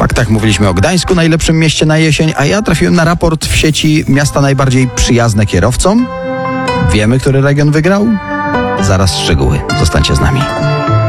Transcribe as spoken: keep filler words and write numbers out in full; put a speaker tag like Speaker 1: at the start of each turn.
Speaker 1: Faktach mówiliśmy o Gdańsku, najlepszym mieście na jesień, a ja trafiłem na raport w sieci miasta najbardziej przyjazne kierowcom. Wiemy, który region wygrał? Zaraz szczegóły. Zostańcie z nami.